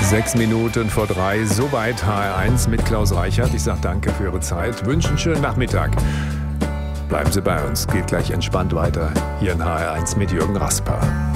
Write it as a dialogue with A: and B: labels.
A: 2:06, soweit HR1 mit Klaus Reichert. Ich sage danke für Ihre Zeit, wünsche einen schönen Nachmittag. Bleiben Sie bei uns, geht gleich entspannt weiter hier in HR1 mit Jürgen Rasper.